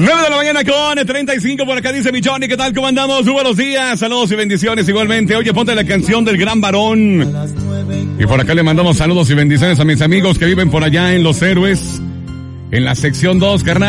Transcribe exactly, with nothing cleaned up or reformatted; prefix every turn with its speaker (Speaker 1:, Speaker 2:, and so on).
Speaker 1: nueve de la mañana con treinta y cinco por acá dice mi Johnny, ¿qué tal? ¿Cómo andamos? Muy buenos días, saludos y bendiciones igualmente. Oye, ponte la canción del gran varón. Y por acá le mandamos saludos y bendiciones a mis amigos que viven por allá en Los Héroes, en la sección dos, carnal.